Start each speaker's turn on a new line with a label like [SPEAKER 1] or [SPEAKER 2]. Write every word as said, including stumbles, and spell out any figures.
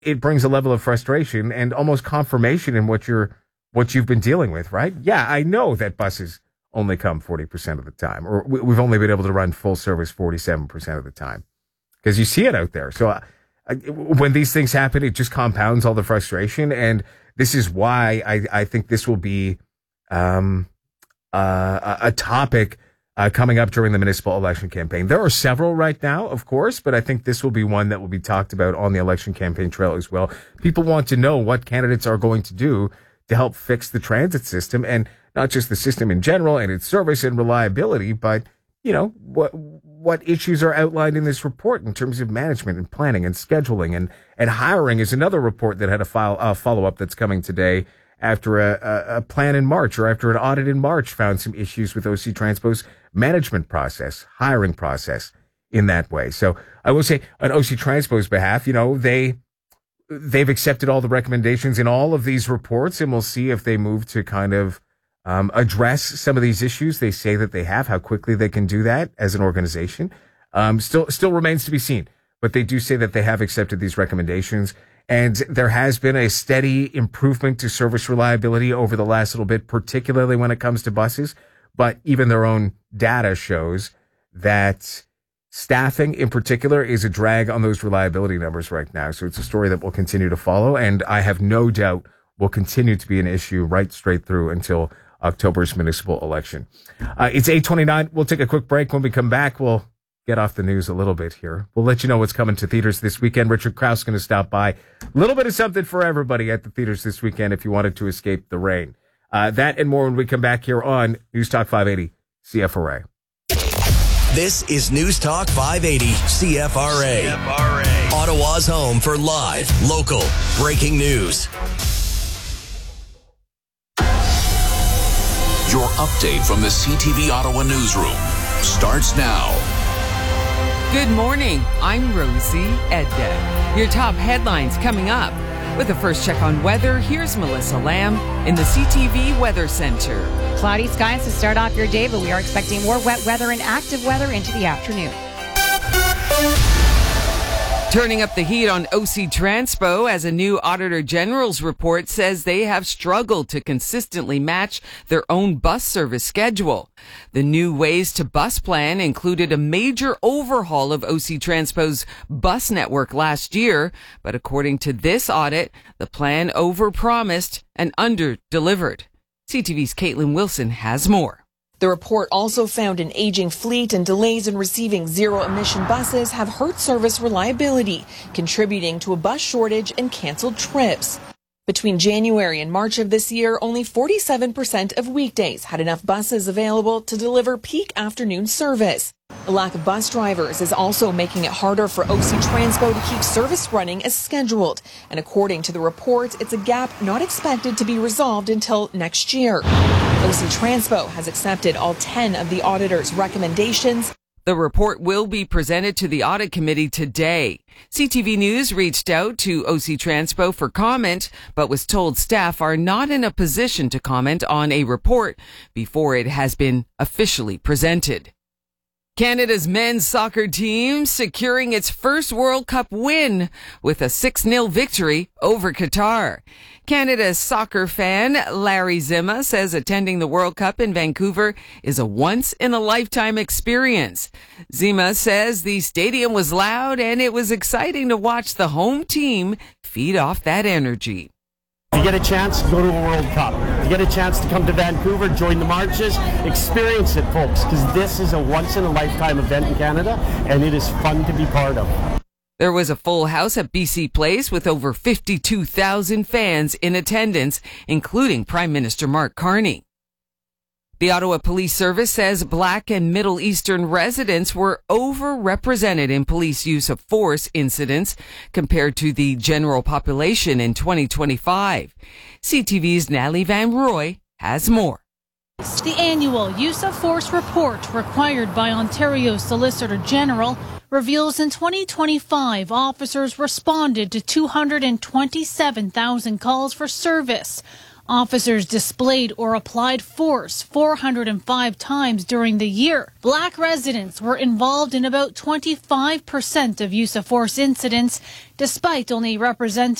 [SPEAKER 1] it brings a level of frustration and almost confirmation in what you're what you've been dealing with, right? Yeah, I know that buses only come forty percent of the time, or we've only been able to run full service forty-seven percent of the time, because you see it out there. So uh, when these things happen, it just compounds all the frustration. And this is why I, I think this will be um, uh, a topic uh, coming up during the municipal election campaign. There are several right now, of course, but I think this will be one that will be talked about on the election campaign trail as well. People want to know what candidates are going to do to help fix the transit system, and not just the system in general and its service and reliability, but, you know, what what issues are outlined in this report in terms of management and planning and scheduling and, and hiring is another report that had a file, uh, follow-up that's coming today after a, a, a plan in March, or after an audit in March found some issues with O C Transpo's management process, hiring process in that way. So I will say on O C Transpo's behalf, you know, they... They've accepted all the recommendations in all of these reports, and we'll see if they move to kind of um, address some of these issues. They say that they have, how quickly they can do that as an organization. Um, still, still remains to be seen, but they do say that they have accepted these recommendations. And there has been a steady improvement to service reliability over the last little bit, particularly when it comes to buses. But even their own data shows that staffing in particular is a drag on those reliability numbers right now. So it's a story that we'll continue to follow, and I have no doubt will continue to be an issue right straight through until October's municipal election. Uh, it's eight twenty-nine. We'll take a quick break. When we come back, we'll get off the news a little bit here. We'll let you know what's coming to theaters this weekend. Richard Krause is going to stop by. A little bit of something for everybody at the theaters this weekend if you wanted to escape the rain. Uh, that and more when we come back here on News Talk five eighty C F R A.
[SPEAKER 2] This is News Talk five eighty C F R A. C F R A. Ottawa's home for live, local, breaking news.
[SPEAKER 3] Your update from the C T V Ottawa newsroom starts now.
[SPEAKER 4] Good morning. I'm Rosie Edda. Your top headlines coming up. With a first check on weather, here's Melissa Lamb in the C T V Weather Center.
[SPEAKER 5] Cloudy skies to start off your day, but we are expecting more wet weather and active weather into the afternoon.
[SPEAKER 4] Turning up the heat on O C Transpo as a new Auditor General's report says they have struggled to consistently match their own bus service schedule. The new Ways to Bus plan included a major overhaul of O C Transpo's bus network last year, but according to this audit, the plan overpromised and under-delivered. C T V's Caitlin Wilson has more.
[SPEAKER 6] The report also found an aging fleet and delays in receiving zero-emission buses have hurt service reliability, contributing to a bus shortage and canceled trips. Between January and March of this year, only forty-seven percent of weekdays had enough buses available to deliver peak afternoon service. A lack of bus drivers is also making it harder for O C Transpo to keep service running as scheduled. And according to the report, it's a gap not expected to be resolved until next year. O C Transpo has accepted all ten of the auditor's recommendations.
[SPEAKER 4] The report will be presented to the audit committee today. C T V News reached out to O C Transpo for comment, but was told staff are not in a position to comment on a report before it has been officially presented. Canada's men's soccer team securing its first World Cup win with a six nil victory over Qatar. Canada's soccer fan Larry Zima says attending the World Cup in Vancouver is a once-in-a-lifetime experience. Zima says the stadium was loud and it was exciting to watch the home team feed off that energy.
[SPEAKER 7] If you get a chance, go to a World Cup. If you get a chance to come to Vancouver, join the marches, experience it, folks, because this is a once-in-a-lifetime event in Canada, and it is fun to be part of.
[SPEAKER 4] There was a full house at B C Place with over fifty-two thousand fans in attendance, including Prime Minister Mark Carney. The Ottawa Police Service says Black and Middle Eastern residents were overrepresented in police use of force incidents compared to the general population in twenty twenty-five. C T V's Natalie Van Roy has more.
[SPEAKER 8] The annual use of force report required by Ontario Solicitor General reveals in twenty twenty-five officers responded to two hundred twenty-seven thousand calls for service. Officers displayed or applied force four hundred five times during the year. Black residents were involved in about twenty-five percent of use of force incidents, despite only representing